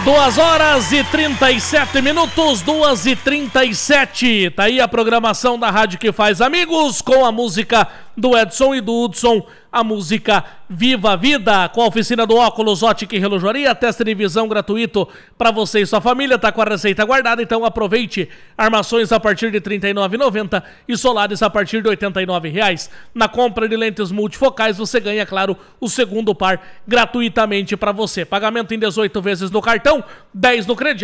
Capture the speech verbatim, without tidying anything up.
Duas horas e trinta e sete minutos, duas e trinta e sete. Tá aí a programação da Rádio que Faz Amigos, com a música do Edson e do Hudson, a música Viva a Vida, com a oficina do óculos, ótica e relojoaria, teste de visão gratuito para você e sua família, tá com a receita guardada, então aproveite. Armações a partir de trinta e nove reais e noventa centavos e solares a partir de oitenta e nove reais. Na compra de lentes multifocais você ganha, claro, o segundo par gratuitamente para você. Pagamento em dezoito vezes no cartão, dez no crediário.